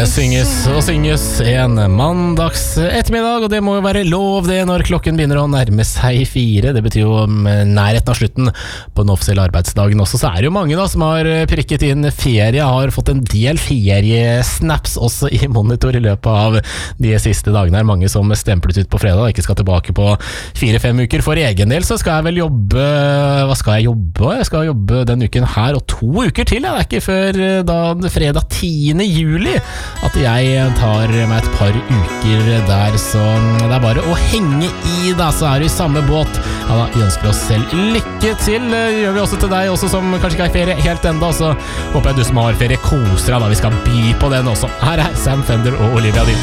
synges og synges en mandags ettermiddag, og det må jo være lov det når klokken begynner å nærme seg 4. Det betyr jo nærheten av slutten på den offisielle arbeidsdagen også. Så er det jo mange da som har prikket inn ferie, har fått en del feriesnaps også i monitor i løpet av de siste dagene. Det er mange som stemplet ut på fredag og ikke skal tilbake på 4-5 uker. For egen del så skal jeg vel jobbe, hva skal jeg jobbe? Jeg skal jobbe den uken her og 2 uker til. Det er ikke før da fredag 10. juli at jeg tar meg et par uker der, så det er bare å henge i da, så er du i samme båt. Ja da, vi ønsker oss selv lykke til. Det gjør vi også til deg også som kanskje ikke har ferie helt enda, så håper jeg du som har ferie koser deg da, vi skal by på den også. Her er Sam Fender og Olivia Dean.